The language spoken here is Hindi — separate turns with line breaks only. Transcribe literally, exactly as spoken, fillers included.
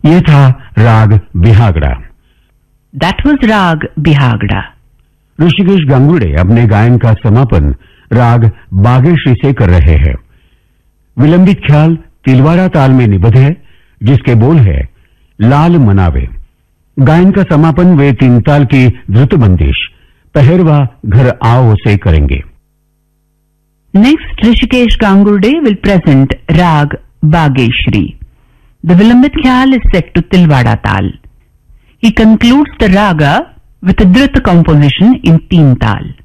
ये था राग बिहागड़ा।
That was राग बिहागड़ा।
ऋषिकेश गांगुड़े अपने गायन का समापन राग बागेश्री से कर रहे हैं। विलंबित ख्याल तिलवाड़ा ताल में निबद्ध है, जिसके बोल है लाल मनावे। गायन का समापन वे तीन ताल की द्रुत बंदिश पहरवा घर आओ से करेंगे।
Next, Rishikesh Gangurde will present Rag Bageshri. The Vilambit Khyal is set to Tilwada Tal. He concludes the raga with a Drita composition in Teen Tal.